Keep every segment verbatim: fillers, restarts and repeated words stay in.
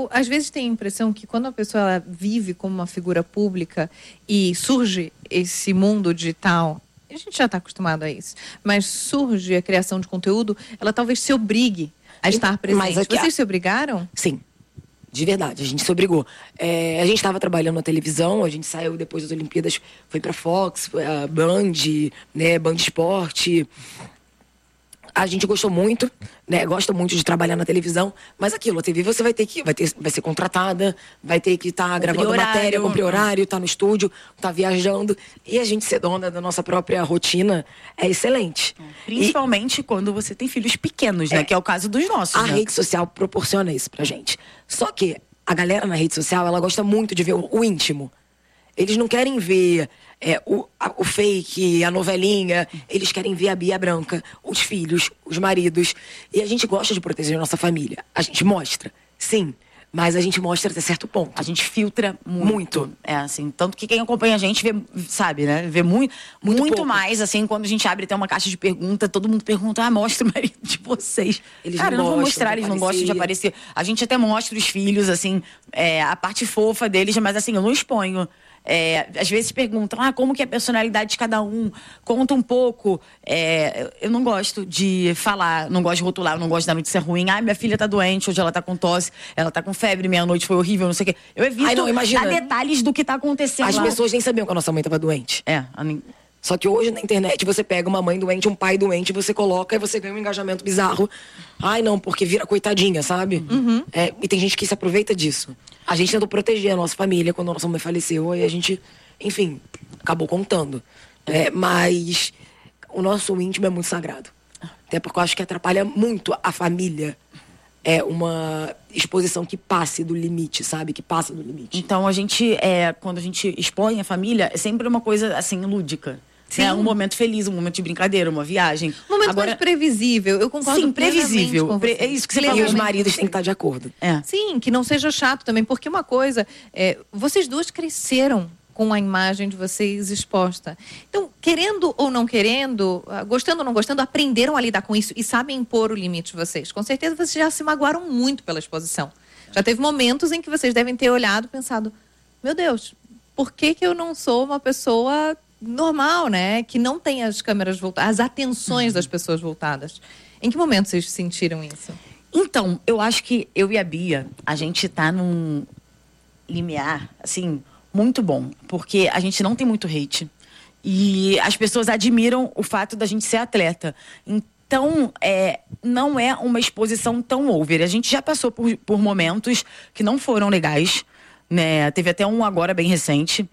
eu, às vezes, tenho a impressão que quando a pessoa ela vive como uma figura pública e surge esse mundo digital, a gente já está acostumado a isso, mas surge a criação de conteúdo, ela talvez se obrigue a estar presente. Mas aqui, vocês se obrigaram? Sim. De verdade, a gente se obrigou. É, a gente estava trabalhando na televisão, a gente saiu depois das Olimpíadas, foi pra Fox, foi a Band, né, Band Esporte. A gente gostou muito, né, gosta muito de trabalhar na televisão, mas aquilo, a T V você vai ter que, vai, ter, vai ser contratada, vai ter que estar tá gravando horário, matéria, cumprir horário, estar tá no estúdio, estar tá viajando, e a gente ser dona da nossa própria rotina é excelente. Principalmente e, quando você tem filhos pequenos, né, é, que é o caso dos nossos. A né? rede social proporciona isso pra gente. Só que a galera na rede social, ela gosta muito de ver o, o íntimo. Eles não querem ver é, o, a, o fake, a novelinha. Eles querem ver a Bia Branca, os filhos, os maridos. E a gente gosta de proteger a nossa família. A gente mostra, sim. Mas a gente mostra até certo ponto. A gente filtra muito. Muito. É, assim, tanto que quem acompanha a gente vê, sabe, né? Vê muito, muito, muito mais, assim, quando a gente abre até uma caixa de pergunta, todo mundo pergunta, ah, mostra o marido de vocês. Eles Cara, não, não vou gostam mostrar, eles não gostam de aparecer. A gente até mostra os filhos, assim, é, a parte fofa deles, mas assim, eu não exponho. É, às vezes perguntam, ah, como que é a personalidade de cada um? Conta um pouco. É, eu não gosto de falar, não gosto de rotular, não gosto da notícia ruim. Ah, minha filha tá doente, hoje ela tá com tosse, ela tá com febre, meia-noite foi horrível, não sei o quê. Eu evito Ai, não, imagina. dar detalhes do que tá acontecendo As lá. pessoas nem sabiam que a nossa mãe tava doente. É, a mim... Só que hoje na internet você pega uma mãe doente, um pai doente, você coloca e você ganha um engajamento bizarro. Ai, não, porque vira coitadinha, sabe? Uhum. É, e tem gente que se aproveita disso. A gente tentou proteger a nossa família quando a nossa mãe faleceu e a gente, enfim, acabou contando. É, mas o nosso íntimo é muito sagrado. Até porque eu acho que atrapalha muito a família. É uma exposição que passe do limite, sabe? Que passa do limite. Então a gente, é, quando a gente expõe a família, é sempre uma coisa assim, lúdica. Sim. É um momento feliz, um momento de brincadeira, uma viagem. Um momento Agora, mais previsível. Eu concordo sim, previsível. Com você. É isso que você E falou. os maridos têm que estar de acordo. É. Sim, que não seja chato também. Porque uma coisa, é, vocês duas cresceram com a imagem de vocês exposta. Então, querendo ou não querendo, gostando ou não gostando, aprenderam a lidar com isso e sabem impor o limite de vocês. Com certeza vocês já se magoaram muito pela exposição. Já teve momentos em que vocês devem ter olhado e pensado, meu Deus, por que que eu não sou uma pessoa normal, né? Que não tem as câmeras voltadas, as atenções das pessoas voltadas. Em que momento vocês sentiram isso? Então, eu acho que eu e a Bia, a gente tá num limiar, assim, muito bom. Porque a gente não tem muito hate. E as pessoas admiram o fato da gente ser atleta. Então, é, não é uma exposição tão over. A gente já passou por, por momentos que não foram legais, né? Teve até um agora bem recente.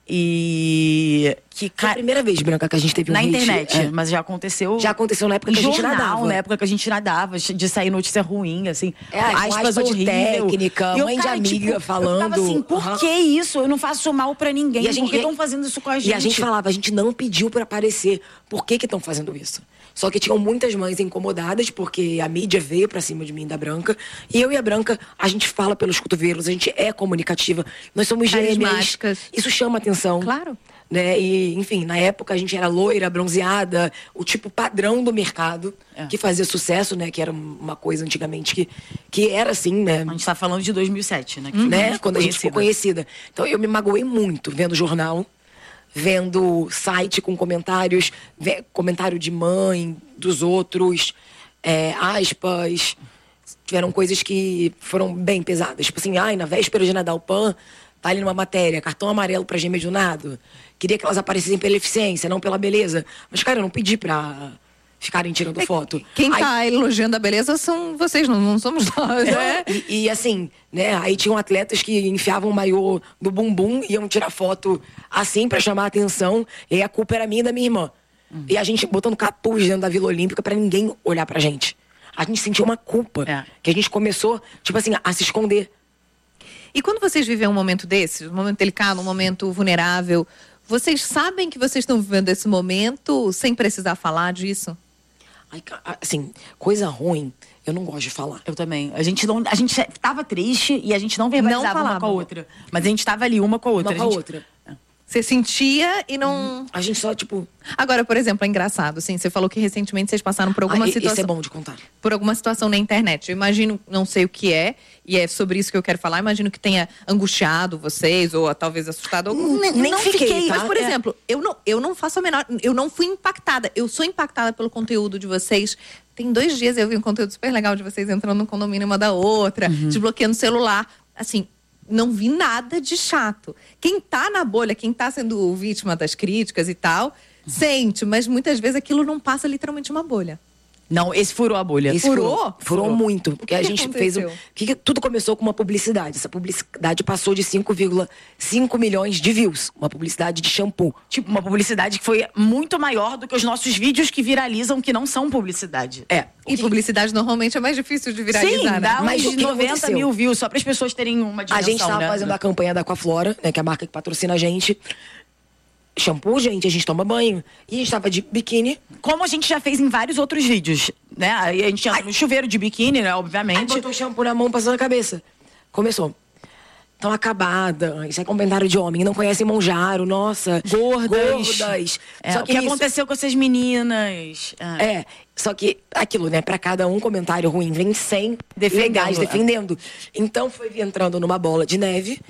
E que Foi a primeira vez, Branca, que a gente teve um na hate. internet, É. mas já aconteceu. Já aconteceu na época que a gente jornal, nadava. na época que a gente nadava, de sair notícia ruim, assim. É, aspas de horrível. técnica, E eu, mãe de cara, amiga tipo, falando. Eu tava assim, por Uhum. que isso? Eu não faço mal pra ninguém. E a gente- por que estão fazendo isso com a gente? E a gente falava, a gente não pediu pra aparecer. Por que que estão fazendo isso? Só que tinham muitas mães incomodadas, porque a mídia veio pra cima de mim, da Branca. E eu e a Branca, a gente fala pelos cotovelos, a gente é comunicativa. Nós somos gêmeas. Carismáticas. Isso chama atenção. Claro. Né? E, enfim, na época a gente era loira, bronzeada, o tipo padrão do mercado, É. que fazia sucesso, né? Que era uma coisa antigamente que, que era assim, né? A gente tá falando de dois mil e sete, né? Que né? foi Quando a gente ficou conhecida. Então eu me magoei muito vendo jornal, vendo site com comentários, ve- comentário de mãe, dos outros, é, aspas. Tiveram coisas que foram bem pesadas. Tipo assim, ai, na véspera de Nadal Pan, tá ali numa matéria, cartão amarelo pra gêmea de nado. Queria que elas aparecessem pela eficiência, não pela beleza. Mas, cara, eu não pedi pra ficarem tirando foto. Quem Aí- tá elogiando a beleza são vocês, não, não somos nós, né? E, e, assim, né? Aí tinham atletas que enfiavam o maiô do bumbum, iam tirar foto assim pra chamar a atenção. E aí a culpa era minha e da minha irmã. Hum. E a gente botando capuz dentro da Vila Olímpica pra ninguém olhar pra gente. A gente sentiu uma culpa. É. Que a gente começou, tipo assim, a se esconder. E quando vocês vivem um momento desse, um momento delicado, um momento vulnerável, vocês sabem que vocês estão vivendo esse momento sem precisar falar disso? Ai, ca- assim, coisa ruim, eu não gosto de falar. Eu também. A gente, não, a gente tava triste e a gente não verbalizava Não uma falava. com a outra. Mas a gente tava ali, uma com a outra. Uma com a a gente... outra. Você sentia e não... A gente só, tipo... Agora, por exemplo, é engraçado, assim, você falou que recentemente vocês passaram por alguma ah, situação... Isso é bom de contar. Por alguma situação na internet. Eu imagino, não sei o que é, e é sobre isso que eu quero falar, imagino que tenha angustiado vocês, ou talvez assustado. Algum... Nem, nem não fiquei, fiquei, tá? mas, por é. exemplo, eu não, eu não faço a menor... Eu não fui impactada. Eu sou impactada pelo conteúdo de vocês. Tem dois dias eu vi um conteúdo super legal de vocês entrando no condomínio uma da outra, uhum. desbloqueando o celular. Assim... Não vi nada de chato. Quem tá na bolha, quem tá sendo vítima das críticas e tal, sente, mas muitas vezes aquilo não passa literalmente uma bolha. Não, esse furou a bolha. Esse furou? Furou, furou, furou muito. Porque que a gente aconteceu? fez um. Que, que tudo começou com uma publicidade. Essa publicidade passou de cinco vírgula cinco milhões de views. Uma publicidade de shampoo. Tipo, uma publicidade que foi muito maior do que os nossos vídeos que viralizam, que não são publicidade. É. E que... publicidade normalmente é mais difícil de viralizar, Sim, né? dá Mas uns noventa mil views, só para as pessoas terem uma dimensão, A gente tava né? fazendo a campanha da Aquaflora, né? Que é a marca que patrocina a gente. Shampoo, gente, a gente toma banho. E a gente tava de biquíni. Como a gente já fez em vários outros vídeos, né? Aí a gente entra no chuveiro de biquíni, né? Obviamente. Aí botou shampoo na mão, passou na cabeça. Começou. Tão acabada. Isso é comentário de homem. Não conhecem Monjaro, nossa. Gordas. Gordas. É, só o que, que isso... aconteceu com essas meninas. É. é, só que aquilo, né? Pra cada um comentário ruim, vem cem defendendo. legais defendendo. Então foi entrando numa bola de neve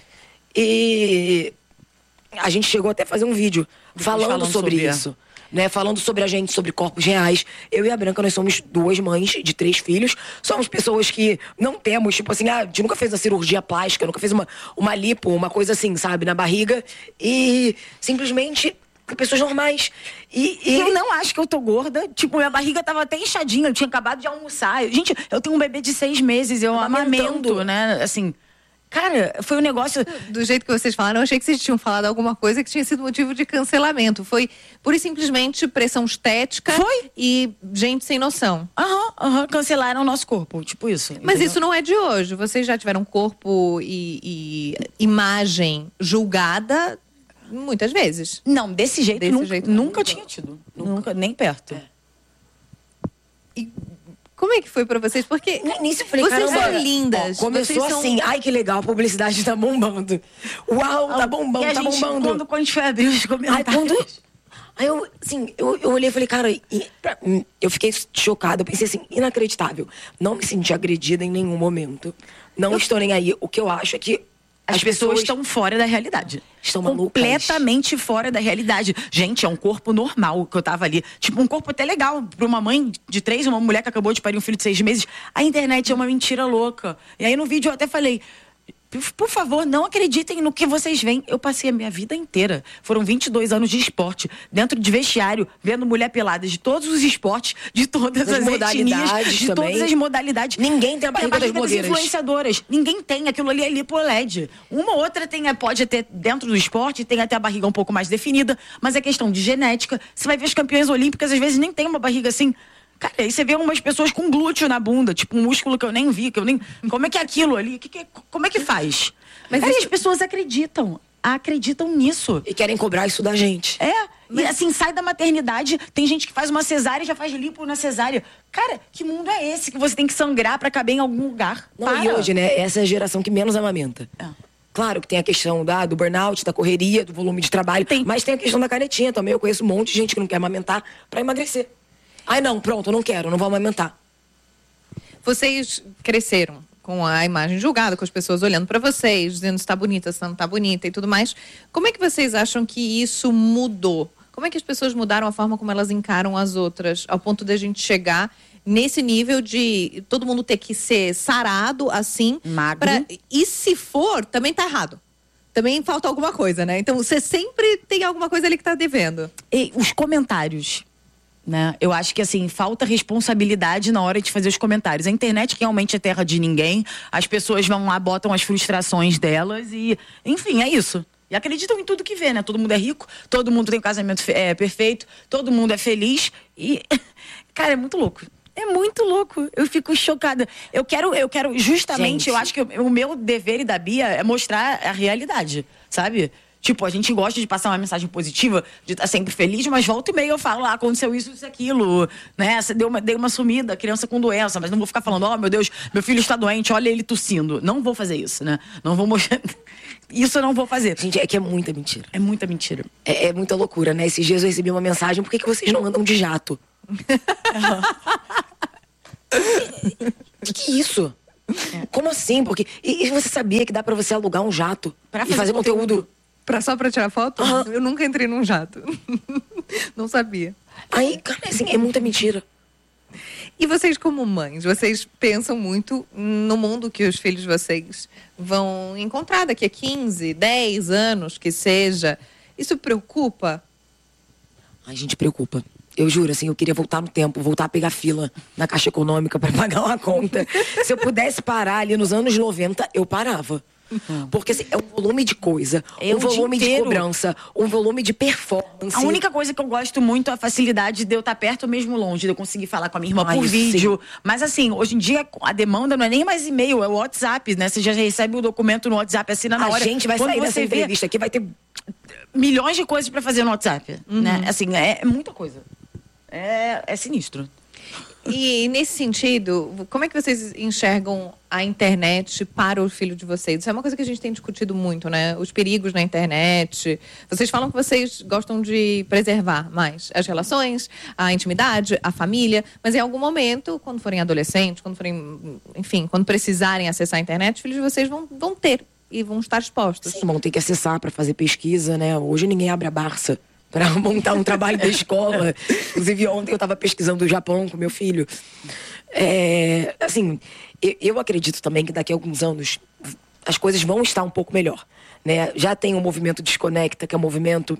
e... A gente chegou até a fazer um vídeo falando, falando sobre, sobre isso. Né? Falando sobre a gente, sobre corpos reais. Eu e a Branca, nós somos duas mães de três filhos. Somos pessoas que não temos, tipo assim, ah, a gente nunca fez a cirurgia plástica, nunca fez uma, uma lipo, uma coisa assim, sabe, na barriga. E simplesmente pessoas normais. E, e... Eu não acho que eu tô gorda. Tipo, minha barriga tava até inchadinha. Eu tinha acabado de almoçar. Gente, eu tenho um bebê de seis meses. Eu amamento, né? Assim... Cara, foi um negócio... Do jeito que vocês falaram, eu achei que vocês tinham falado alguma coisa que tinha sido motivo de cancelamento. Foi pura e simplesmente pressão estética. Foi. E gente sem noção. Aham, aham, cancelaram o nosso corpo, tipo isso. Mas entendeu? isso não é de hoje. Vocês já tiveram corpo e, e imagem julgada muitas vezes. Não, desse jeito, desse nunca, jeito nunca tinha tido. Nunca, nunca nem perto. É. E... Como é que foi pra vocês? Porque nisso eu falei, vocês caramba, são lindas. Ó, começou vocês assim, são... ai que legal, a publicidade tá bombando. Uau, tá bombando, e a tá gente, bombando. Quando, quando a gente foi abrir os comentários... Ai, quando... Aí eu, assim, eu, eu olhei e falei, cara, e, pra, eu fiquei chocada, eu pensei assim, inacreditável. Não me senti agredida em nenhum momento. Não eu... estou nem aí. O que eu acho é que As, As pessoas, pessoas estão fora da realidade. Estão malucas. Completamente fora da realidade. Gente, é um corpo normal que eu tava ali. Tipo, um corpo até legal pra uma mãe de três, uma mulher que acabou de parir um filho de seis meses. A internet é uma mentira louca. E aí no vídeo eu até falei... Por favor, não acreditem no que vocês veem. Eu passei a minha vida inteira. Foram vinte e dois anos de esporte, dentro de vestiário, vendo mulher pelada de todos os esportes, de todas as, as etnias, de também. Todas as modalidades. Ninguém tem a barriga, tem a barriga das, das influenciadoras. Ninguém tem. Aquilo ali é lipo L E D. Uma ou outra tem, pode ter, dentro do esporte, tem até a barriga um pouco mais definida, mas é questão de genética. Você vai ver as campeãs olímpicas, às vezes nem tem uma barriga assim. Cara, aí você vê umas pessoas com glúteo na bunda, tipo um músculo que eu nem vi, que eu nem... Como é que é aquilo ali? Que que é... Como é que faz? Mas aí isso... as pessoas acreditam, acreditam nisso. E querem cobrar isso da gente. É, mas... e assim, sai da maternidade, tem gente que faz uma cesárea e já faz lipo na cesárea. Cara, que mundo é esse que você tem que sangrar pra caber em algum lugar? Não, Para. e hoje, né, essa é a geração que menos amamenta. É. Claro que tem a questão da, do burnout, da correria, do volume de trabalho, tem. Mas tem a questão da canetinha também. Eu conheço um monte de gente que não quer amamentar pra emagrecer. Ai, não, pronto, eu não quero, não vou amamentar. Vocês cresceram com a imagem julgada, com as pessoas olhando para vocês, dizendo se tá bonita, se não tá bonita e tudo mais. Como é que vocês acham que isso mudou? Como é que as pessoas mudaram a forma como elas encaram as outras, ao ponto de a gente chegar nesse nível de todo mundo ter que ser sarado, assim? Magro. Pra... E se for, também tá errado. Também falta alguma coisa, né? Então, você sempre tem alguma coisa ali que tá devendo. E os comentários... Né? Eu acho que assim, falta responsabilidade na hora de fazer os comentários. A internet realmente é terra de ninguém. As pessoas vão lá, botam as frustrações delas e, enfim, é isso. E acreditam em tudo que vê, né? Todo mundo é rico, todo mundo tem um casamento é, perfeito, todo mundo é feliz e, cara, é muito louco. É muito louco. Eu fico chocada. Eu quero, eu quero justamente, Gente. eu acho que o meu dever e da Bia é mostrar a realidade, sabe? Tipo, a gente gosta de passar uma mensagem positiva, de estar sempre feliz, mas volta e meia eu falo, ah, aconteceu isso, isso, aquilo, né? Você deu uma, deu uma sumida, criança com doença, mas não vou ficar falando, ó, oh, meu Deus, meu filho está doente, olha ele tossindo. Não vou fazer isso, né? Não vou mostrar... isso eu não vou fazer. Gente, é que é muita mentira. É muita mentira. É, é muita loucura, né? Esses dias eu recebi uma mensagem, por que, que vocês não andam de jato? Que que é isso? É. Como assim? Porque e, e você sabia que dá pra você alugar um jato pra fazer, fazer conteúdo? conteúdo? Pra, só pra tirar foto? Uhum. Eu nunca entrei num jato. Não sabia. Aí, cara, assim, é muita mentira. E vocês como mães, vocês pensam muito no mundo que os filhos de vocês vão encontrar daqui a quinze, dez anos, que seja. Isso preocupa? A gente preocupa. Eu juro, assim, eu queria voltar no tempo, voltar a pegar fila na Caixa Econômica para pagar uma conta. Se eu pudesse parar ali nos anos noventa, eu parava. Uhum. Porque assim, é um volume de coisa, é um volume de cobrança, um volume de performance. A única coisa que eu gosto muito é a facilidade de eu estar perto mesmo longe, de eu conseguir falar com a minha irmã Ai, por vídeo. Sim. Mas assim, hoje em dia a demanda não é nem mais e-mail, é o WhatsApp, né? Você já recebe o documento no WhatsApp, assina na a hora. A gente vai Quando sair dessa entrevista aqui, vai ter milhões de coisas para fazer no WhatsApp, uhum. né? Assim, é, é muita coisa. É, é sinistro. E nesse sentido, como é que vocês enxergam a internet para o filho de vocês? Isso é uma coisa que a gente tem discutido muito, né? Os perigos na internet. Vocês falam que vocês gostam de preservar mais as relações, a intimidade, a família, mas em algum momento, quando forem adolescentes, quando forem, enfim, quando precisarem acessar a internet, os filhos de vocês vão, vão ter e vão estar expostos. Sim, vão ter que acessar para fazer pesquisa, né? Hoje ninguém abre a Barça para montar um trabalho da escola. Inclusive, ontem eu estava pesquisando o Japão com meu filho. É, assim, eu, eu acredito também que daqui a alguns anos as coisas vão estar um pouco melhor, né? Já tem o movimento Desconecta, que é um movimento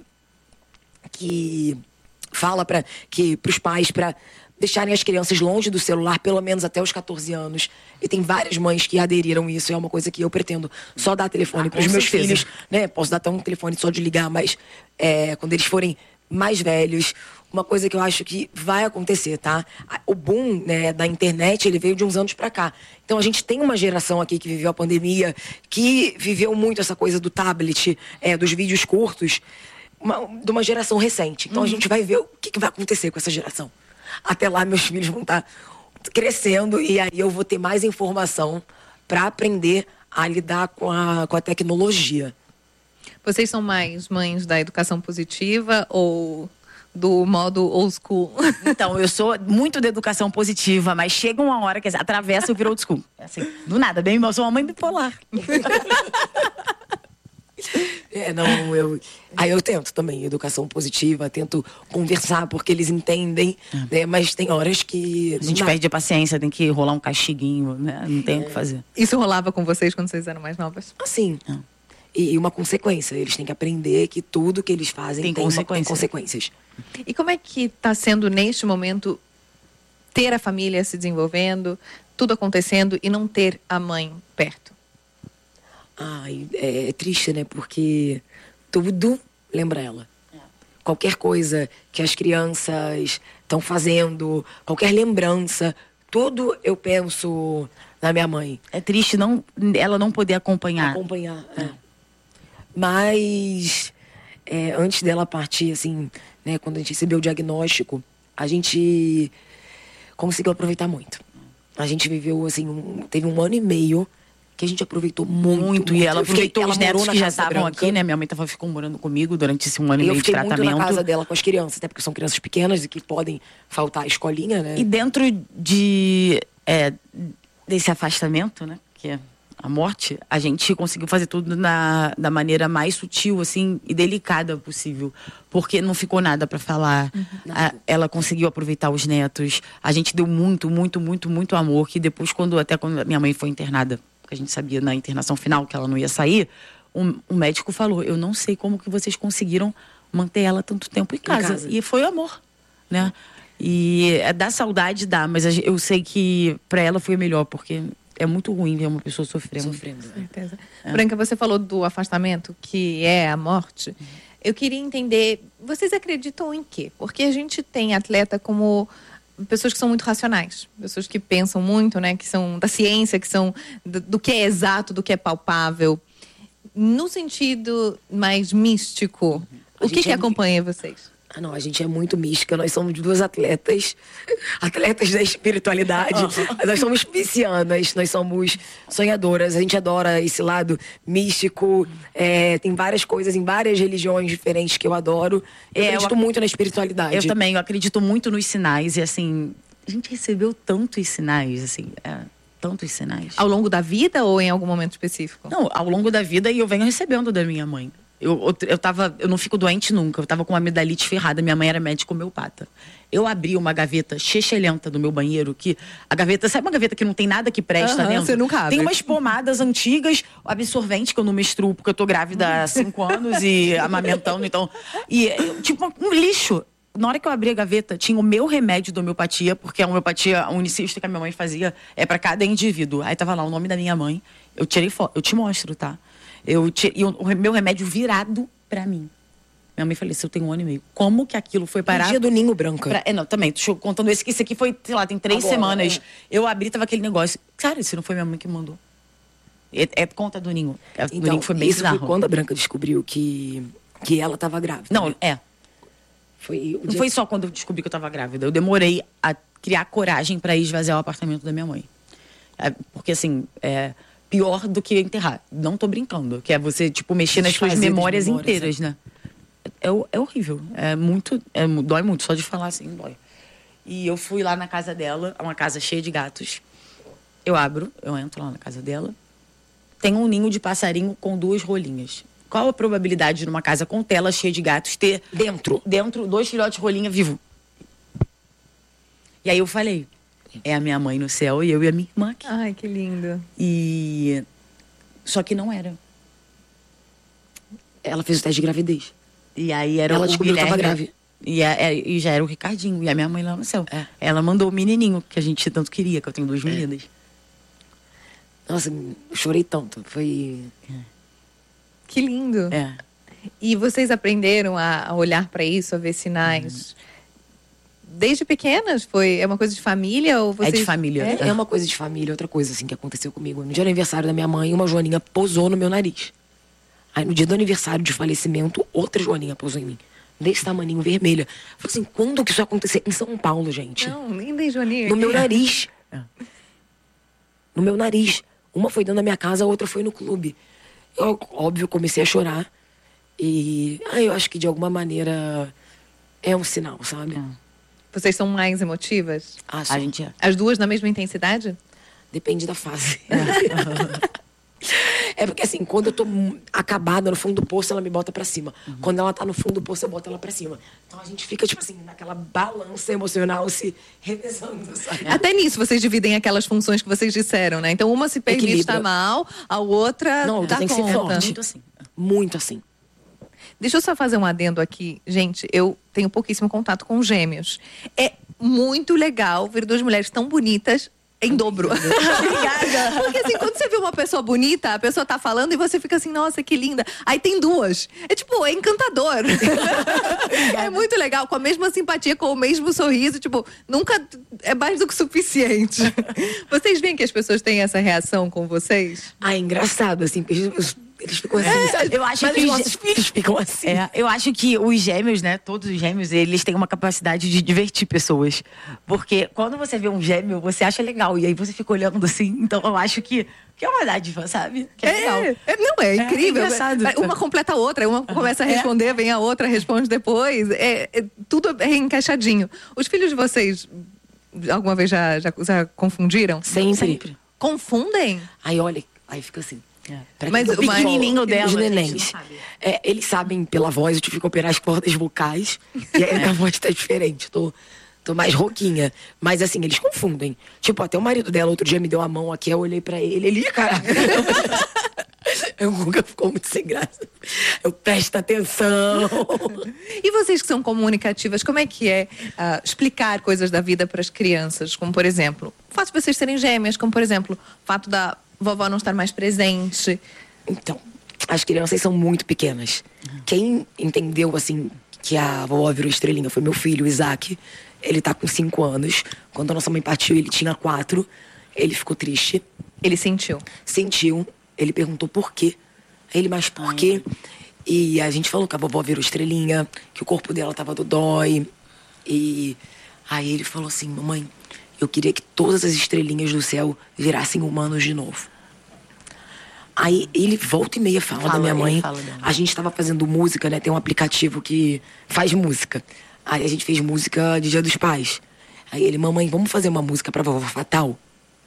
que fala para que para os pais para deixarem as crianças longe do celular, pelo menos até os catorze anos. E tem várias mães que aderiram a isso. É uma coisa que eu pretendo só dar telefone ah, para os meus certeza. filhos. Né? Posso dar até um telefone só de ligar, mas é, quando eles forem mais velhos, uma coisa que eu acho que vai acontecer, tá? O boom, né, da internet, ele veio de uns anos para cá. Então a gente tem uma geração aqui que viveu a pandemia, que viveu muito essa coisa do tablet, é, dos vídeos curtos, uma, de uma geração recente. Então uhum. a gente vai ver o que, que vai acontecer com essa geração. Até lá, meus filhos vão estar crescendo e aí eu vou ter mais informação para aprender a lidar com a, com a tecnologia. Vocês são mais mães da educação positiva ou do modo old school? Então, eu sou muito da educação positiva, mas chega uma hora que atravessa e vira old school. Assim, do nada, bem, eu sou uma mãe bipolar. É, não, eu... Aí eu tento também, educação positiva, tento conversar porque eles entendem, é. né? Mas tem horas que... A gente perde a paciência, tem que rolar um castiguinho, né? Não tem é. o que fazer. Isso rolava com vocês quando vocês eram mais novas? Assim, é. e, e uma consequência. Eles têm que aprender que tudo que eles fazem tem, tem, consequência. tem consequências. E como é que está sendo, neste momento, ter a família se desenvolvendo, tudo acontecendo e não ter a mãe perto? Ai, é, é triste, né? Porque tudo lembra ela. É. Qualquer coisa que as crianças estão fazendo, qualquer lembrança, tudo eu penso na minha mãe. É triste não, ela não poder acompanhar. Acompanhar, é. É. Mas é, antes dela partir, assim, né? Quando a gente recebeu o diagnóstico, a gente conseguiu aproveitar muito. A gente viveu, assim, um, teve um ano e meio que a gente aproveitou muito. Muito, e ela aproveitou os netos que já estavam aqui, né? Minha mãe tava, ficou morando comigo durante esse um ano e meio de tratamento. Eu fiquei muito na casa dela com as crianças, até porque são crianças pequenas e que podem faltar à escolinha, né? E dentro de, é, desse afastamento, né? Que é a morte, a gente conseguiu fazer tudo na, da maneira mais sutil, assim, e delicada possível. Porque não ficou nada para falar. Uhum. A, ela conseguiu aproveitar os netos. A gente deu muito, muito, muito, muito amor, que depois, quando até quando minha mãe foi internada, que a gente sabia na internação final que ela não ia sair, um, um médico falou, eu não sei como que vocês conseguiram manter ela tanto tempo em casa. Em casa. E foi amor, né? E é, dá saudade, dá, mas eu sei que para ela foi melhor, porque é muito ruim ver uma pessoa sofrendo. Sofrendo, com certeza. É. Branca, você falou do afastamento, que é a morte. Uhum. Eu queria entender, vocês acreditam em quê? Porque a gente tem atleta como pessoas que são muito racionais, pessoas que pensam muito, né, que são da ciência, que são do, do que é exato, do que é palpável. No sentido mais místico, uhum. o que que é... acompanha vocês? Ah, não, a gente é muito mística. Nós somos duas atletas, atletas da espiritualidade. Nós somos piscianas, nós somos sonhadoras. A gente adora esse lado místico. É, tem várias coisas em várias religiões diferentes que eu adoro. Eu É, acredito eu- muito na espiritualidade. Eu também, eu acredito muito nos sinais. E assim, a gente recebeu tantos sinais, assim, é, tantos sinais. Ao longo da vida ou em algum momento específico? Não, ao longo da vida, e eu venho recebendo da minha mãe. Eu, eu, eu, tava, eu não fico doente nunca. Eu tava com uma amidalite ferrada. Minha mãe era médica homeopata. Eu abri uma gaveta chechelenta do meu banheiro, que a gaveta, sabe uma gaveta que não tem nada que presta Aham, dentro? você nunca abre. Tem umas pomadas antigas, absorvente, que eu não menstruo, porque eu tô grávida há cinco anos e amamentando, então. E, tipo, um lixo. Na hora que eu abri a gaveta, tinha o meu remédio de homeopatia, porque a homeopatia, a unicista que a minha mãe fazia, é pra cada indivíduo. Aí tava lá o nome da minha mãe. Eu tirei foto, eu te mostro, tá? Eu ti- e o, o meu remédio virado pra mim. Minha mãe faleceu, eu tenho um ano e meio. Como que aquilo foi No parar? dia do ninho branca. Pra- é, não, também, tô contando esse, que esse aqui foi, sei lá, tem três Agora, semanas. é. Eu abri, tava aquele negócio. Cara, isso não foi minha mãe que mandou. É, é conta do ninho. É, do Então, ninho foi bem isso bizarro. foi quando a Branca descobriu que, que ela estava grávida. Não, é. Foi o Não dia- foi só quando eu descobri que eu tava grávida. Eu demorei a criar coragem pra ir esvaziar o apartamento da minha mãe. É, porque, assim, é pior do que enterrar. Não tô brincando. Que é você, tipo, mexer nas suas Desfazer das memórias, memórias, inteiras, né? É, é- é horrível. É muito... é mu- dói muito. Só de falar assim, dói. E eu fui lá na casa dela, uma casa cheia de gatos. Eu abro, eu entro lá na casa dela. Tem um ninho de passarinho com duas rolinhas. Qual a probabilidade de numa casa com tela cheia de gatos ter Dentro. dentro dois filhotes de rolinha vivo? E aí eu falei, é a minha mãe no céu e eu e a minha irmã aqui. Ai, que lindo. E só que não era. Ela fez o teste de gravidez. E aí era Ela o descobriu que Guilherme. tava grávida. E, a- é- e já era o Ricardinho, e a minha mãe lá no céu. É. Ela mandou o menininho que a gente tanto queria, que eu tenho duas meninas. Nossa, eu chorei tanto. Foi. Que lindo. É. E vocês aprenderam a, a olhar para isso, a ver sinais? Desde pequenas? Foi, é uma coisa de família ou vocês... É de família. É, é uma coisa de família, outra coisa assim que aconteceu comigo. No dia do aniversário da minha mãe, uma joaninha posou no meu nariz. Aí no dia do aniversário de falecimento, outra joaninha posou em mim. Desse tamaninho, vermelha. Eu falei assim, quando que isso aconteceu? Em São Paulo, gente. Não, nem desde Joaninha. No meu nariz. É. No meu nariz. Uma foi dentro da minha casa, a outra foi no clube. Eu, óbvio, comecei a chorar. E ah, eu acho que de alguma maneira é um sinal, sabe? Vocês são mais emotivas? Ah, A só. gente é. As duas na mesma intensidade? Depende da fase. É porque assim, quando eu tô mu- acabada no fundo do poço, ela me bota pra cima. Quando ela tá no fundo do poço, eu boto ela pra cima. Então a gente fica, tipo assim, naquela balança emocional se revezando, sabe? Até nisso vocês dividem aquelas funções que vocês disseram, né? Então uma se permite Equilibra. estar mal, a outra Não, dá tem que ser conta. forte. Muito assim. Muito assim. Deixa eu só fazer um adendo aqui. Gente, eu tenho pouquíssimo contato com gêmeos. É muito legal ver duas mulheres tão bonitas em dobro. Obrigada. Porque assim, quando você vê uma pessoa bonita, a pessoa tá falando e você fica assim, nossa, que linda. Aí tem duas. É tipo, é encantador. É muito legal, com a mesma simpatia, com o mesmo sorriso. Tipo, nunca é mais do que suficiente. Vocês veem que as pessoas têm essa reação com vocês? Ah, é engraçado, assim, porque eles, eles ficam assim. sabe? eu acho Mas que os os nossos filhos ficam assim. É, eu acho que os gêmeos, né? Todos os gêmeos, eles têm uma capacidade de divertir pessoas. Porque quando você vê um gêmeo, você acha legal. E aí você fica olhando assim. Então eu acho que, que é uma dádiva, sabe? Que é, legal. é, não, é incrível. engraçado. Uma completa a outra, uma começa a responder, vem a outra, responde depois. É, é- tudo é encaixadinho. Os filhos de vocês, alguma vez já, já, já confundiram? Sempre. Sempre. Confundem? Aí olha, aí fica assim. Pra Mas quem o eu mais- pequenininho dela, Os a gente nenéns. não sabe. É, eles sabem pela voz, eu tive que operar as cordas vocais. E aí a voz tá diferente. Tô, tô mais rouquinha. Mas assim, eles confundem. Tipo, até o marido dela outro dia me deu a mão aqui, eu olhei pra ele, ele, "Ih, caraca." Eu nunca ficou muito sem graça. Eu presto atenção. E vocês que são comunicativas, como é que é ah, explicar coisas da vida para as crianças? Como, por exemplo, o fato de vocês serem gêmeas, como, por exemplo, o fato da vovó não estar mais presente. Então, as crianças são muito pequenas. Quem entendeu, assim, que a vovó virou estrelinha foi meu filho, o Isaac. Ele tá com cinco anos. Quando a nossa mãe partiu, ele tinha quatro. Ele ficou triste, Ele sentiu. sentiu. Ele perguntou por quê. Aí ele, mas por quê? E a gente falou que a vovó virou estrelinha, que o corpo dela tava dodói. E aí ele falou assim, mamãe, eu queria que todas as estrelinhas do céu virassem humanos de novo. Aí ele volta e meia fala, fala da minha mãe. A gente tava fazendo música, né? Tem um aplicativo que faz música. Aí a gente fez música de Dia dos Pais. Aí ele, mamãe, vamos fazer uma música pra vovó Fatal?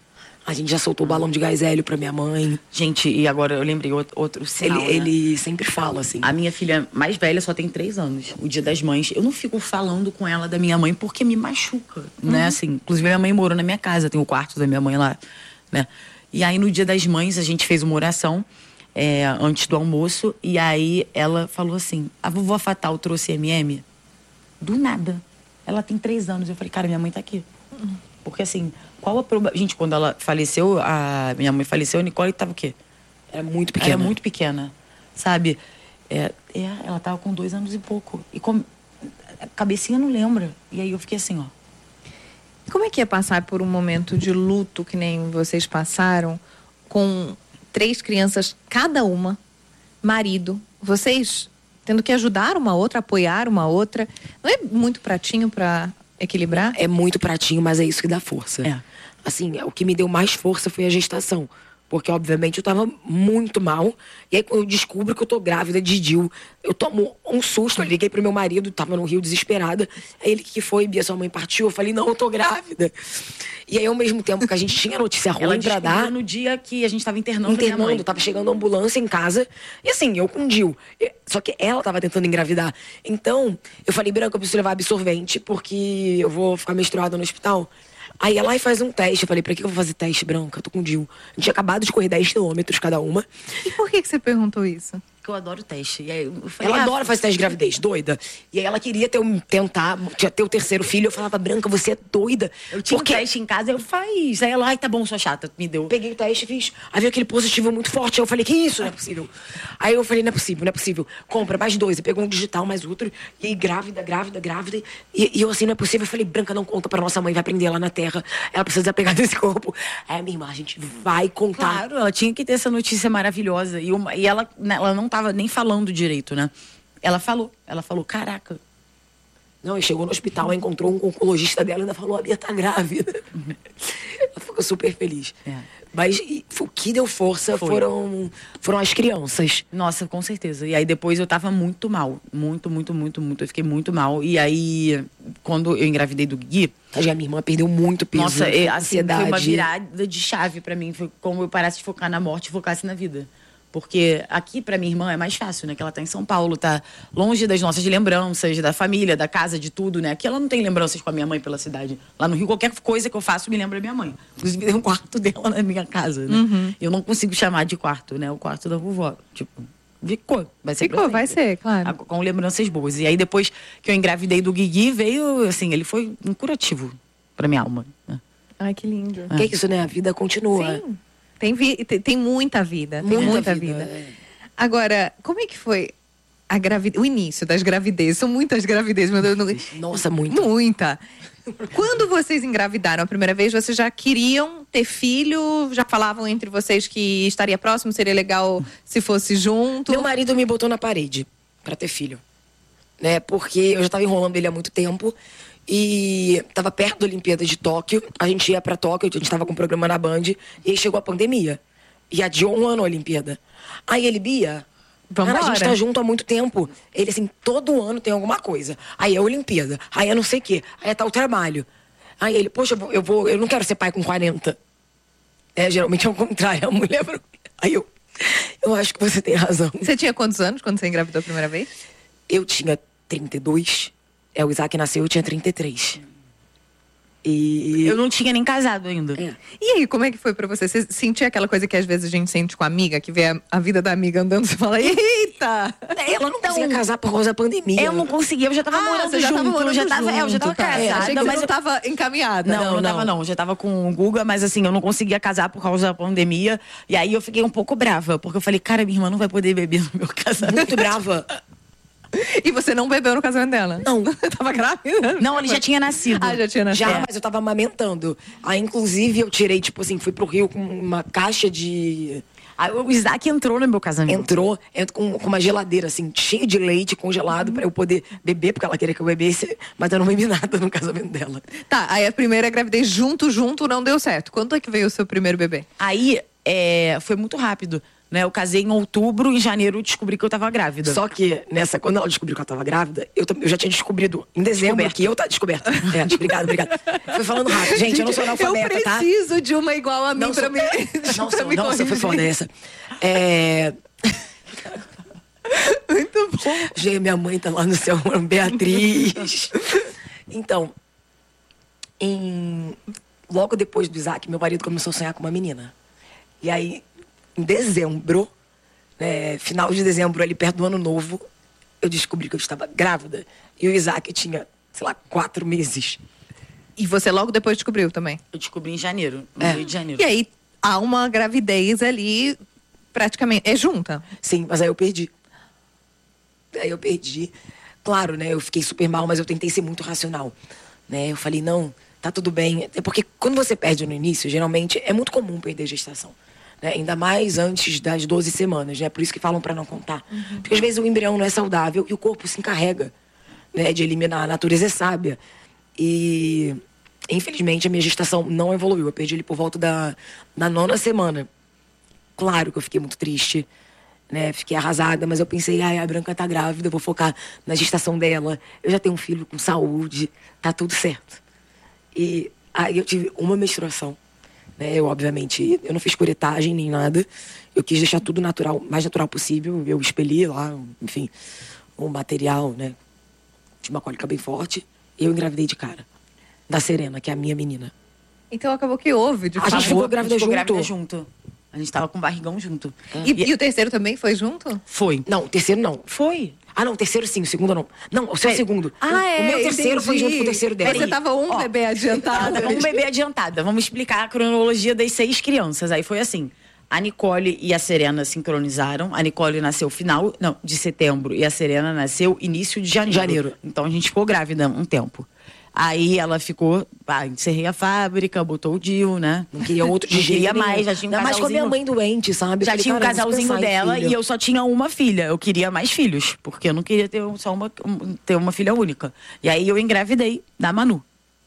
A gente já soltou o balão de gás hélio pra minha mãe. Gente, e agora eu lembrei outro, outro sinal, ele, né? ele sempre fala, assim. A minha filha mais velha só tem três anos. O Dia das Mães. Eu não fico falando com ela da minha mãe porque me machuca, uhum. né? Assim, inclusive, minha mãe morou na minha casa. Tem o quarto da minha mãe lá, né? E aí, no Dia das Mães, a gente fez uma oração é, antes do almoço. E aí, ela falou assim, a vovó Fatal trouxe M M? Do nada. Ela tem três anos. Eu falei, cara, minha mãe tá aqui. Uhum. Porque assim, qual a probabilidade... Gente, quando ela faleceu, a minha mãe faleceu, a Nicole tava o quê? Era muito pequena. Era muito pequena, sabe? É, é, ela tava com dois anos e pouco. E com... a cabecinha não lembra. E aí eu fiquei assim, ó. Como é que é passar por um momento de luto que nem vocês passaram, com três crianças, cada uma, marido, vocês tendo que ajudar uma outra, apoiar uma outra? Não é muito pratinho pra equilibrar? É muito pratinho, mas é isso que dá força. É. Assim, o que me deu mais força foi a gestação. Porque, obviamente, eu tava muito mal. E aí, quando eu descubro que eu tô grávida de Dil, eu tomo um susto. Eu liguei pro meu marido, tava no Rio desesperada. Aí ele, que foi? Bia, sua mãe partiu? Eu falei, não, eu tô grávida. E aí, ao mesmo tempo que a gente tinha notícia ruim pra dar... no dia que a gente tava internando Internando, a minha mãe. Tava chegando a ambulância em casa. E assim, eu com Dil. Só que ela tava tentando engravidar. Então, eu falei, Branca, eu preciso levar absorvente, porque eu vou ficar menstruada no hospital. Aí ela vai faz um teste. Eu falei, pra que eu vou fazer teste, Branca? Eu tô com Dil. A gente tinha acabado de correr dez quilômetros cada uma. E por que que você perguntou isso? Porque eu adoro teste. E aí eu falei, ela ah, adora fazer teste de gravidez, doida. E aí ela queria ter um, tentar, ter o terceiro filho. Eu falava, Branca, você é doida. Eu tinha porque... um teste em casa, eu faz. Aí ela, ai, tá bom, sua chata, me deu. Peguei o teste e fiz. Aí veio aquele positivo muito forte. Aí eu falei, que isso? Não é possível. Aí eu falei, não é possível, não é possível. Compra mais dois. E pegou um digital, mais outro. E aí, grávida, grávida, grávida. E, e eu assim, não é possível. Eu falei, Branca, não conta pra nossa mãe, vai prender lá na terra. Ela precisa desapegar desse corpo. Aí, minha irmã, a gente vai contar. Claro, ela tinha que ter essa notícia maravilhosa. E, uma, e ela, ela não tava nem falando direito, né? Ela falou, ela falou, caraca. Não, e chegou no hospital, encontrou um oncologista dela e ainda falou, a Bia tá grávida. Uhum. Ela ficou super feliz. É. Mas e, o que deu força foram, foram as crianças. Nossa, com certeza. E aí depois eu tava muito mal. Muito, muito, muito, muito. Eu fiquei muito mal. E aí, quando eu engravidei do Gui... A minha irmã perdeu muito peso. Nossa, é, assim, foi uma virada de chave pra mim. Foi como eu parasse de focar na morte e focasse na vida. Porque aqui, pra minha irmã, é mais fácil, né? Que ela tá em São Paulo, tá longe das nossas lembranças, da família, da casa, de tudo, né? Aqui ela não tem lembranças com a minha mãe pela cidade. Lá no Rio, qualquer coisa que eu faço me lembra a minha mãe. Inclusive, tem um quarto dela na minha casa, né? Uhum. Eu não consigo chamar de quarto, né? O quarto da vovó. Tipo, ficou. Vai ser Ficou, vai ser, claro. Com lembranças boas. E aí, depois que eu engravidei do Guigui, veio, assim, ele foi um curativo pra minha alma. Né? Ai, que lindo. É. Que é isso, né? A vida continua. Sim. Tem, vi, tem, tem muita vida, tem muita, muita vida. vida. É. Agora, como é que foi a gravidez, o início das gravidezes? São muitas gravidezes, meu Deus. Não... Nossa, muita. Muita. Quando vocês engravidaram a primeira vez, vocês já queriam ter filho? Já falavam entre vocês que estaria próximo, seria legal se fosse junto? Meu marido me botou na parede pra ter filho. Né? Porque eu já tava enrolando ele há muito tempo. E tava perto da Olimpíada de Tóquio. A gente ia pra Tóquio, a gente tava com um programa na Band. E aí chegou a pandemia. E adiou um ano a Olimpíada. Aí ele, Bia, cara, a gente tá junto há muito tempo. Ele assim, todo ano tem alguma coisa. Aí é a Olimpíada, aí é não sei o quê. Aí é tal trabalho. Aí ele, poxa, eu vou, eu vou, eu não quero ser pai com quarenta. É, geralmente é o contrário, a mulher... Aí eu, eu acho que você tem razão. Você tinha quantos anos quando você engravidou a primeira vez? Eu tinha trinta e dois. É, o Isaac nasceu, eu tinha trinta e três. E... Eu não tinha nem casado ainda. É. E aí, como é que foi pra você? Você sentia aquela coisa que às vezes a gente sente com a amiga, que vê a, a vida da amiga andando e fala, eita! Ela não conseguia então, casar por causa da pandemia. Eu não conseguia, eu já tava ah, morando já junto. Tava morando eu já tava, junto, é, eu já tava tá. casada. É, achei que mas você não tava encaminhada. Não, não, não tava não. Eu já tava com o Guga, mas assim, eu não conseguia casar por causa da pandemia. E aí eu fiquei um pouco brava, porque eu falei, cara, minha irmã não vai poder beber no meu casamento. Muito brava. E você não bebeu no casamento dela? Não. Tava grávida? Não, ele já tinha nascido. Ah, já tinha nascido. Já, é. Mas eu tava amamentando. Aí, inclusive, eu tirei, tipo assim, fui pro Rio com uma caixa de... Aí o Isaac entrou no meu casamento. Entrou, entrou com, com uma geladeira, assim, cheia de leite congelado pra eu poder beber, porque ela queria que eu bebesse, mas eu não bebi nada no casamento dela. Tá, aí a primeira gravidez junto, junto, não deu certo. Quando é que veio o seu primeiro bebê? Aí, é, foi muito rápido, né? Eu casei em outubro, em janeiro eu descobri que eu tava grávida. Só que, nessa, quando ela descobriu que eu tava grávida, eu, eu já tinha descobrido em dezembro Descoberto. que eu tava descoberta. É, obrigada, obrigada. Foi falando rápido. Gente, eu não sou analfabeta, eu tá? preciso de uma igual a mim Não pra sou- me Não, pra sou, me nossa, foi corrigir. foda essa. É... Muito bom. Gente, minha mãe tá lá no céu, Beatriz. Então, em... logo depois do Isaac, meu marido começou a sonhar com uma menina. E aí, em dezembro, né, final de dezembro, ali perto do ano novo, eu descobri que eu estava grávida. E o Isaac tinha, sei lá, quatro meses. E você logo depois descobriu também? Eu descobri em janeiro, no É. Rio de Janeiro. E aí, há uma gravidez ali, praticamente, é junta. Sim, mas aí eu perdi. Aí eu perdi. Claro, né? Eu fiquei super mal, mas eu tentei ser muito racional. Né? Eu falei, não, tá tudo bem. É porque quando você perde no início, geralmente é muito comum perder gestação. Né? Ainda mais antes das doze semanas, né? Por isso que falam pra não contar. Uhum. Porque às vezes o embrião não é saudável e o corpo se encarrega, né, de eliminar. A natureza é sábia. E infelizmente a minha gestação não evoluiu. Eu perdi ele por volta da, da nona semana. Claro que eu fiquei muito triste, né? Fiquei arrasada, mas eu pensei, ai, a Branca tá grávida, eu vou focar na gestação dela. Eu já tenho um filho com saúde, tá tudo certo. E aí eu tive uma menstruação, né? Eu, obviamente, eu não fiz curetagem nem nada. Eu quis deixar tudo natural, mais natural possível. Eu expeli lá, enfim, o material, né? Tinha uma cólica bem forte. E eu engravidei de cara. Da Serena, que é a minha menina. Então acabou que houve, de A fato. gente ficou grávida A gente ficou junto. grávida junto. A gente tava com o barrigão junto. E, e o terceiro também foi junto? Foi. Não, o terceiro não. Foi. Ah, não, o terceiro sim, o segundo não. Não, o seu É. segundo. Ah, o, é, o meu terceiro entendi. foi junto com o terceiro dela. Você tava um Ó, bebê adiantado. Vamos um bebê adiantada. Vamos explicar a cronologia das seis crianças. Aí foi assim. A Nicole e a Serena sincronizaram. A Nicole nasceu final não, de setembro e a Serena nasceu início de janeiro. Janeiro. Então a gente ficou grávida um tempo. Aí ela ficou, ah, encerrei a fábrica, botou o D I U, né? Não queria outro de Não jeito queria nenhum. mais, já tinha um Ainda mais com a minha casalzinho. mãe doente, sabe? Eu Já falei, tinha um cara, eu vou casalzinho pensar em dela filho. e eu só tinha uma filha. Eu queria mais filhos, porque eu não queria ter só uma, um- ter uma filha única. E aí eu engravidei da Manu.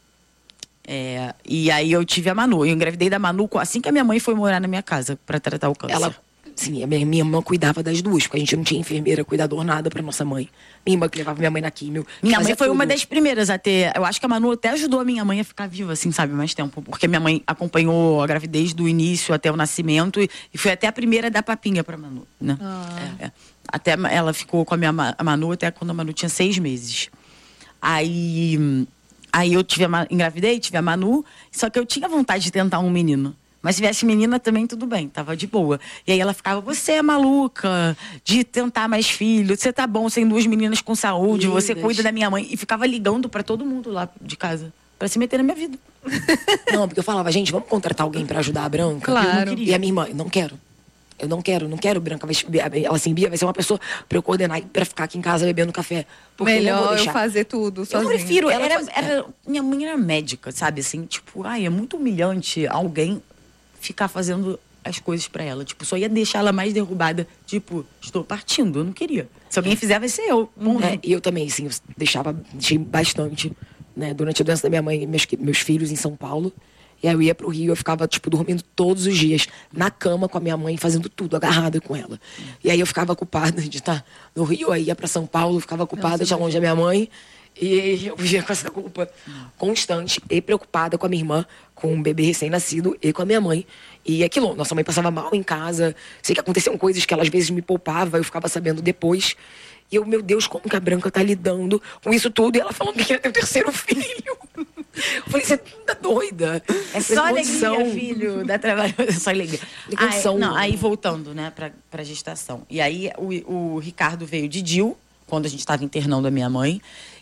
É, e aí eu tive a Manu. Eu engravidei da Manu assim que a minha mãe foi morar na minha casa pra tratar o câncer. Ela, sim, a minha, minha irmã cuidava das duas, porque a gente não tinha enfermeira, cuidador, nada pra nossa mãe. Minha irmã que levava minha mãe na químio. Minha fazia mãe foi tudo. uma das primeiras a ter. Eu acho que a Manu até ajudou a minha mãe a ficar viva, assim, sabe, mais tempo. Porque minha mãe acompanhou a gravidez do início até o nascimento e, e foi até a primeira a dar papinha pra Manu, né? É, é. Até ela ficou com a minha Ma- a Manu até quando a Manu tinha seis meses. Aí, hum, aí eu tive a, Ma- engravidei, tive a Manu, só que eu tinha vontade de tentar um menino. Mas se tivesse menina também, tudo bem, tava de boa. E aí ela ficava, você é maluca de tentar mais filho, você tá bom, sem duas meninas com saúde, você Lindas. cuida da minha mãe. E ficava ligando pra todo mundo lá de casa, pra se meter na minha vida. Não, porque eu falava, gente, vamos contratar alguém pra ajudar a Branca? Claro. Eu não queria. E a minha irmã, eu não quero. Eu não quero, não quero Branca. Vai, ela assim, Bia, vai ser uma pessoa pra eu coordenar e pra ficar aqui em casa bebendo café. Porque eu não vou Melhor eu deixar. fazer tudo Eu sozinha. prefiro, Ela era, faz- era, minha mãe era médica, sabe, assim, tipo, ai, é muito humilhante alguém ficar fazendo as coisas pra ela, tipo, só ia deixar ela mais derrubada, tipo, estou partindo, eu não queria. Se alguém fizer, vai ser eu. Bom, É, e eu também, assim, eu deixava, deixei bastante, né, durante a doença da minha mãe, meus, meus filhos em São Paulo. E aí eu ia pro Rio, eu ficava, tipo, dormindo todos os dias, na cama com a minha mãe, fazendo tudo, agarrada com ela. E aí eu ficava culpada de estar no Rio, aí ia pra São Paulo, ficava culpada de estar longe da minha mãe. E eu vivia com essa culpa constante e preocupada com a minha irmã, com um bebê recém-nascido e com a minha mãe. E aquilo, nossa mãe passava mal em casa, sei que aconteciam coisas que ela às vezes me poupava, eu ficava sabendo depois. E eu, meu Deus, como que a Branca tá lidando com isso tudo? E ela falando que ia ter o terceiro filho. Eu falei, você tá doida? É Sem só condição. alegria, filho, dá trabalho, é só alegria. Tem condição, Aí, não, não. aí voltando, né, pra, pra gestação. E aí o, o Ricardo veio de D I U, quando a gente estava internando a minha mãe.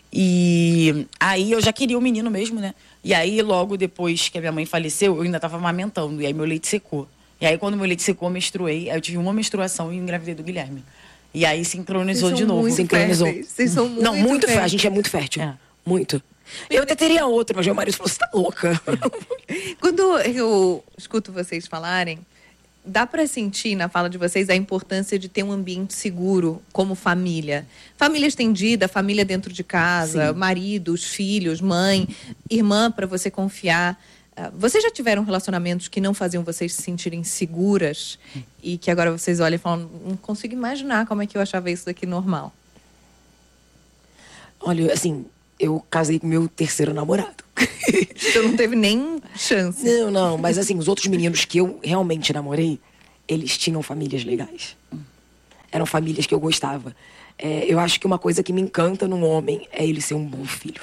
E aí eu já queria o menino mesmo, né? E aí logo depois que a minha mãe faleceu, eu ainda estava amamentando. E aí meu leite secou. E aí quando meu leite secou, eu menstruei. Aí eu tive uma menstruação e engravidei do Guilherme. E aí sincronizou Vocês de são novo. muito Sincronizou. férteis. Vocês são muito Não, muito fértil. A férteis. gente é muito fértil. É. Muito. Eu até teria outro, mas meu marido falou, você tá louca. Quando eu escuto vocês falarem, dá para sentir na fala de vocês a importância de ter um ambiente seguro como família. Família estendida, família dentro de casa, Sim. marido, os filhos, mãe, irmã para você confiar. Vocês já tiveram relacionamentos que não faziam vocês se sentirem seguras e que agora vocês olham e falam, não consigo imaginar como é que eu achava isso daqui normal? Olha, assim, eu casei com meu terceiro namorado. Você não teve nem chance. Não, não, mas assim, os outros meninos que eu realmente namorei, eles tinham famílias legais. Eram famílias que eu gostava. É, eu acho que uma coisa que me encanta num homem é ele ser um bom filho.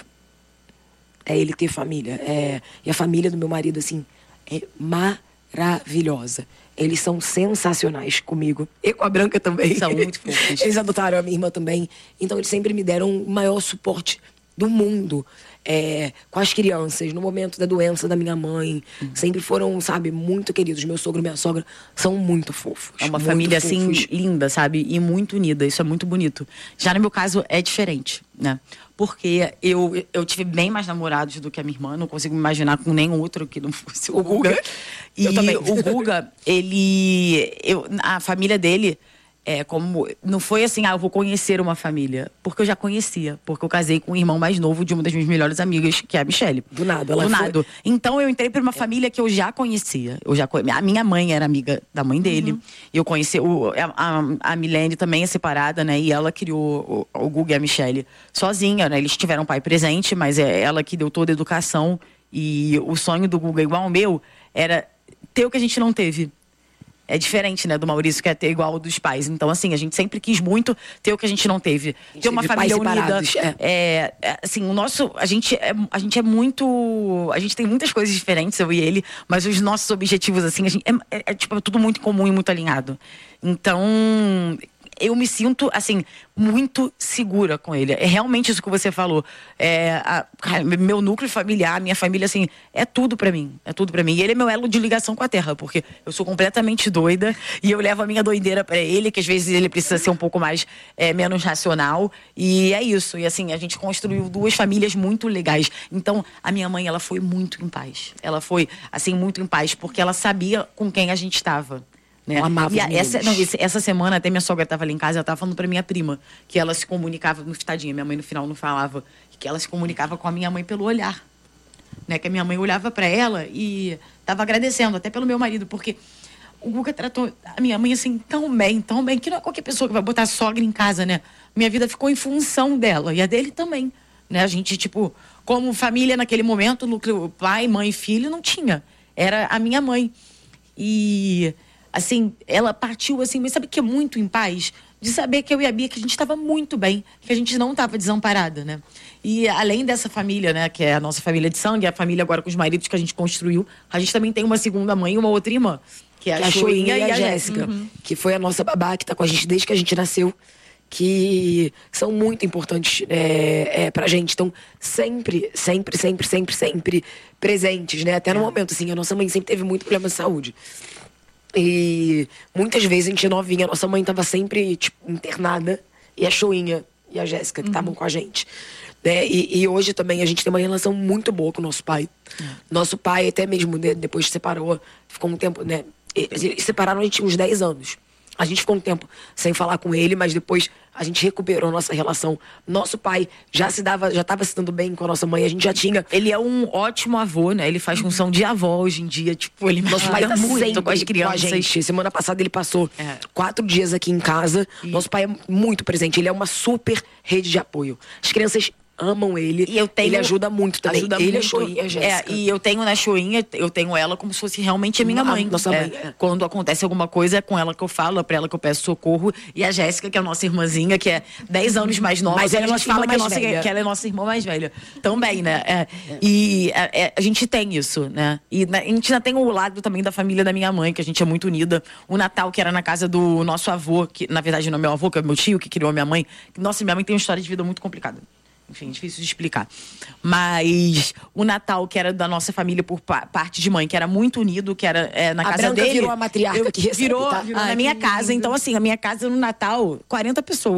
É ele ter família. É... E a família do meu marido, assim, é maravilhosa. Eles são sensacionais comigo. E com a Branca também. São muito fofos. Eles adotaram a minha irmã também. Então, eles sempre me deram o maior suporte do mundo. É... Com as crianças, no momento da doença da minha mãe. Uhum. Sempre foram, sabe, muito queridos. Meu sogro e minha sogra são muito fofos. É uma família, fofos. assim, linda, sabe? E muito unida. Isso é muito bonito. Já no meu caso, é diferente, né? Porque eu, eu tive bem mais namorados do que a minha irmã. Não consigo me imaginar com nenhum outro que não fosse o, o Guga. Guga. E eu também. O Guga, ele... Eu, a família dele... É como... Não foi assim, ah, eu vou conhecer uma família. Porque eu já conhecia. Porque eu casei com um irmão mais novo de uma das minhas melhores amigas, que é a Michelle. Do nada, ela Do foi... nada. Então eu entrei para uma família que eu já conhecia. Eu já conhe... A minha mãe era amiga da mãe dele. Uhum. Eu conheci... O... A, a, a Milene também é separada, né? E ela criou o, o Guga e a Michelle sozinha, né? Eles tiveram um pai presente, mas é ela que deu toda a educação. E o sonho do Guga, igual ao meu, era ter o que a gente não teve. É diferente, né, do Maurício, que é ter igual ao dos pais. Então, assim, a gente sempre quis muito ter o que a gente não teve. Ter uma família unida. É. É, é, assim, o nosso... A gente é, a gente é muito... A gente tem muitas coisas diferentes, eu e ele. Mas os nossos objetivos, assim, a gente, é, é, é, tipo, é tudo muito comum e muito alinhado. Então... Eu me sinto, assim, muito segura com ele. É realmente isso que você falou. É, a, meu núcleo familiar, minha família, assim, é tudo pra mim. É tudo pra mim. E ele é meu elo de ligação com a terra, porque eu sou completamente doida e eu levo a minha doideira pra ele, que às vezes ele precisa ser um pouco mais, é, menos racional. E é isso. E assim, a gente construiu duas famílias muito legais. Então, a minha mãe, ela foi muito em paz. Ela foi, assim, muito em paz, porque ela sabia com quem a gente estava. Né? E a, essa, não, esse, essa semana até minha sogra estava ali em casa, ela estava falando para minha prima que ela se comunicava, no tadinha, minha mãe no final não falava, que ela se comunicava com a minha mãe pelo olhar, né? Que a minha mãe olhava para ela e estava agradecendo, até pelo meu marido, porque o Guga tratou a minha mãe assim tão bem, tão bem, que não é qualquer pessoa que vai botar a sogra em casa, né? Minha vida ficou em função dela e a dele também, né? A gente, tipo, como família naquele momento, núcleo pai, mãe, filho, não tinha, era a minha mãe. E assim, ela partiu assim, mas sabe que é muito em paz? De saber que eu e a Bia, que a gente estava muito bem, que a gente não estava desamparada, né? E além dessa família, né, que é a nossa família de sangue, a família agora com os maridos que a gente construiu, a gente também tem uma segunda mãe e uma outra irmã, que é que a, a Choinha e a, a Jéssica, uhum. que foi a nossa babá, que está com a gente desde que a gente nasceu, que são muito importantes é, é, pra gente. Estão sempre, sempre, sempre, sempre, sempre presentes, né? Até no é. momento, assim, a nossa mãe sempre teve muito problema de saúde. E muitas vezes a gente novinha, a nossa mãe estava sempre, tipo, internada, e a Choinha e a Jéssica que estavam uhum. com a gente. Né? E, e hoje também a gente tem uma relação muito boa com o nosso pai. Uhum. Nosso pai, até mesmo né, depois que separou, ficou um tempo, né? Eles separaram a gente uns dez anos. A gente ficou um tempo sem falar com ele, mas depois a gente recuperou a nossa relação. Nosso pai já se dava, já estava se dando bem com a nossa mãe, a gente já tinha... Ele é um ótimo avô, né? Ele faz função de avó hoje em dia, tipo, ele Nosso pai tá muito com as crianças. Com a gente. Semana passada ele passou é. quatro dias aqui em casa. E... Nosso pai é muito presente, ele é uma super rede de apoio. As crianças amam ele, e eu tenho, ele ajuda muito também. Ajuda ele, muito, a Choinha, a Jéssica. É, e eu tenho na Choinha, eu tenho ela como se fosse realmente a minha mãe. Nossa é, mãe. É. Quando acontece alguma coisa, é com ela que eu falo, é pra ela que eu peço socorro. E a Jéssica, que é a nossa irmãzinha, que é dez anos mais nova. Mas ela, ela fala que, é nossa, que ela é nossa irmã mais velha. Também, né? É, e é, é, a gente tem isso, né? E a gente ainda tem o lado também da família da minha mãe, que a gente é muito unida. O Natal, que era na casa do nosso avô, que na verdade não é meu avô, que é meu tio, que criou a minha mãe. Nossa, minha mãe tem uma história de vida muito complicada. Enfim, difícil de explicar. Mas o Natal, que era da nossa família por pa- parte de mãe, que era muito unido, que era é, na a casa Branca dele. virou a matriarca eu, que recebe, virou, tá? virou Ai, na minha casa. lindo. Então, assim, a minha casa no Natal, quarenta pessoas.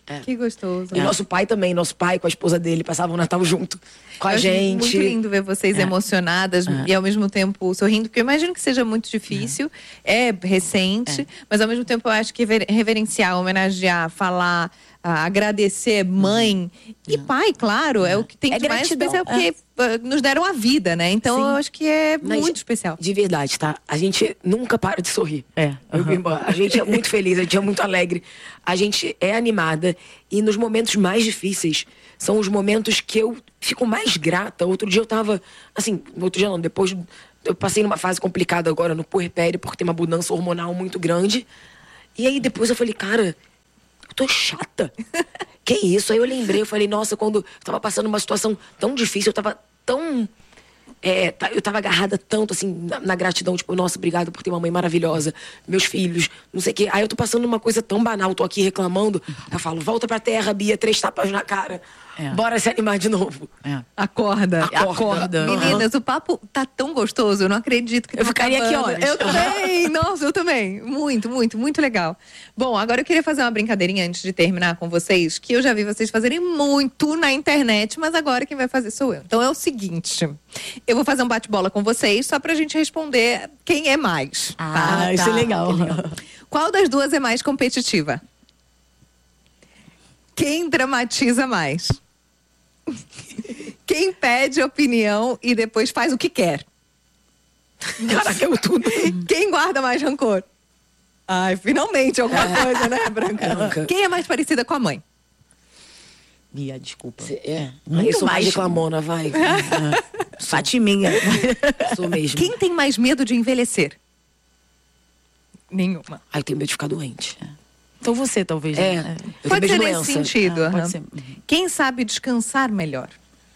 É. Que gostoso. E nosso pai também, nosso pai com a esposa dele passavam o Natal junto com a eu gente. Acho muito lindo ver vocês É. emocionadas É. e ao mesmo tempo sorrindo, porque eu imagino que seja muito difícil, é, é recente, é. mas ao mesmo tempo eu acho que reverenciar, homenagear, falar, ah, agradecer mãe é. e pai, claro, é, é o que tem é de mais gratidão, especial, porque é. nos deram a vida, né? Então Sim. eu acho que é mas, muito especial. De verdade, tá? A gente nunca para de sorrir. É. Uhum. A gente é muito feliz, a gente é muito alegre. A gente é animada e nos momentos mais difíceis são os momentos que eu fico mais grata. Outro dia eu tava, assim, outro dia não, depois eu passei numa fase complicada agora no puerpério porque tem uma mudança hormonal muito grande. E aí depois eu falei, cara, eu tô chata. Que isso? Aí eu lembrei, eu falei, nossa, quando eu tava passando uma situação tão difícil, eu tava tão... É, eu tava agarrada tanto, assim, na, na gratidão, tipo, nossa, obrigada por ter uma mãe maravilhosa, meus filhos, não sei o quê. Aí eu tô passando uma coisa tão banal, tô aqui reclamando, eu falo, volta pra terra, Bia, três tapas na cara. É. Bora se animar de novo. É. Acorda. Acorda. Acorda. Meninas, uhum. o papo tá tão gostoso, eu não acredito que eu ficaria acabando. aqui horas. Eu também, nossa, eu também. Muito, muito, muito legal. Bom, agora eu queria fazer uma brincadeirinha antes de terminar com vocês, que eu já vi vocês fazerem muito na internet, mas agora quem vai fazer sou eu. Então é o seguinte, eu vou fazer um bate-bola com vocês, só pra gente responder quem é mais. Ah, tá? isso tá. é legal. Qual das duas é mais competitiva? Quem dramatiza mais? Quem pede opinião e depois faz o que quer? Caraca, eu tudo. Quem guarda mais rancor? Ai, finalmente alguma é. coisa, né, Branca? Branca? Quem é mais parecida com a mãe? Bia, desculpa. Cê é? Muito eu sou mais reclamona, vai. Fatiminha. Sou mesmo. Quem tem mais medo de envelhecer? Nenhuma. Ai, eu tenho medo de ficar doente. É. Então você, talvez. É. Né? Eu pode ser nesse sentido. Ah, uhum. pode ser. Quem sabe descansar melhor?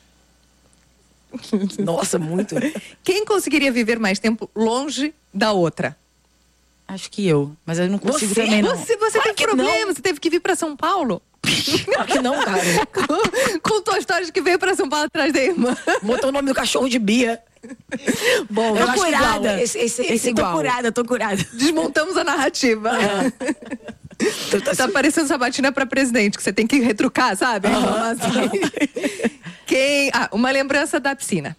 Nossa, muito. Quem conseguiria viver mais tempo longe da outra? Acho que eu. Mas eu não consigo você? também, não. Você, você teve problema, não. Você teve que vir pra São Paulo? Claro que não, cara. Contou a história de que veio pra São Paulo atrás da irmã. Botou o nome do cachorro de Bia. Bom, eu tô acho curada. Igual. Esse, esse, esse, esse igual. Tô curada, tô curada. Desmontamos a narrativa. É. Tá parecendo sabatina pra presidente, que você tem que retrucar, sabe? Uhum. Assim. Quem... Ah, uma lembrança da piscina.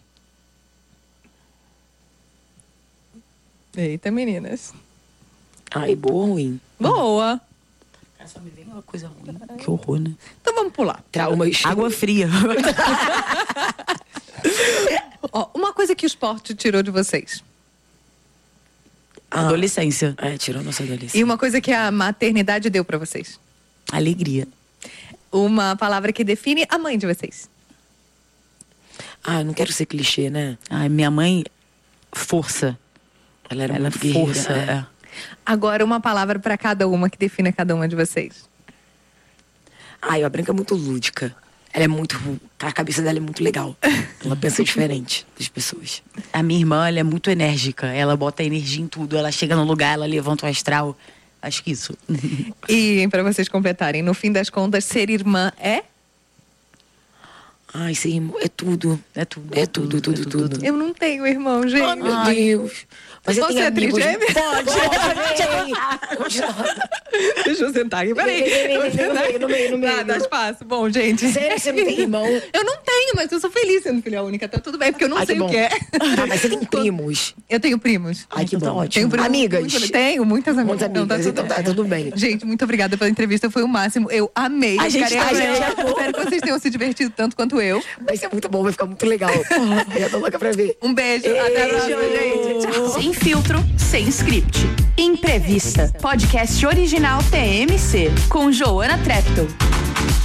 Eita, meninas. Ai, boa ou ruim? Boa. Cara, só me vem uma coisa ruim. Que horror, né? Então vamos pular. Traumas. Água fria. Ó, uma coisa que o esporte tirou de vocês. Ah, adolescência. É, tirou nossa adolescência. E uma coisa que a maternidade deu pra vocês. Alegria. Uma palavra que define a mãe de vocês. Ah, eu não quero ser clichê, né? Ai, minha mãe, força. Ela era Ela muito é força. guerreira, É. Agora uma palavra pra cada uma que define cada uma de vocês. Ai, a Branca é muito lúdica. Ela é muito... A cabeça dela é muito legal. Ela pensa diferente das pessoas. A minha irmã, ela é muito enérgica. Ela bota energia em tudo. Ela chega no lugar, ela levanta o astral. Acho que isso. E pra vocês completarem, no fim das contas, ser irmã é? Ai, sim, é tudo. É tudo. É tudo, tudo, tudo. tudo. Eu não tenho irmão, gente. Ai, meu Ai. Deus. Mas Posso ser trigêmea? Pode. Pode. Deixa eu sentar aqui. Peraí. No meio, no meio, no meio. Nada, espaço. Bom, gente. Sério, você não tem irmão? Eu não tenho, mas eu sou feliz sendo filha única. Tá tudo bem, porque eu não Ai, sei que o que é. Ah, mas você tem primos? Eu tenho primos. Ai, que então bom. tá ótimo. Tenho primos, Amigas? Muito, tenho, muitas amigas. Muitas amigas, então, então tá tudo bem. Gente, muito obrigada pela entrevista, foi o máximo. Eu amei. A gente Ficarei tá, amei. gente. Espero que vocês tenham se divertido tanto quanto eu. Vai ser muito bom, vai ficar muito legal. Eu tô louca pra ver. Um beijo. Até a próxima, gente. Tchau. Sem filtro, sem script. Imprevista. Podcast original T M C. Com Joana Treptow.